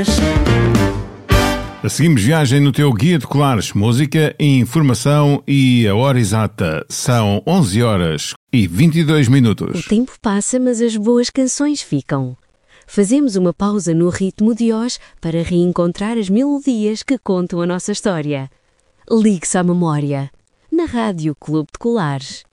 Seguimos viagem no teu Guia de Colares, música, informação e a hora exata. São 11h22. O tempo passa, mas as boas canções ficam. Fazemos uma pausa no ritmo de hoje para reencontrar as melodias que contam a nossa história. Ligue-se à memória, na Rádio Clube de Colares.